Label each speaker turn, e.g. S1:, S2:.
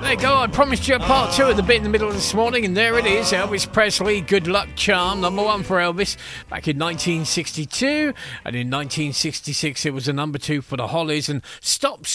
S1: There you go, I promised you a part two of the bit in the middle of this morning, and there it is, Elvis Presley, Good Luck Charm, number one for Elvis, back in 1962, and in 1966 it was a number two for the Hollies, and Stop